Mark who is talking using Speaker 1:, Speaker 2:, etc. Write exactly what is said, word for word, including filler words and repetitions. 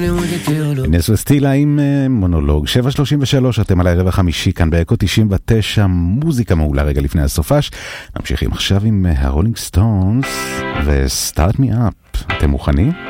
Speaker 1: נס וסטילה עם מונולוג. שבע שלושים ושלוש, אתם על הערב החמישי כאן באקו תשעים ותשע, מוזיקה מעולה רגע לפני הסופש. ממשיכים עכשיו עם הרולינג סטונס וסטארט מי אפ. אתם מוכנים?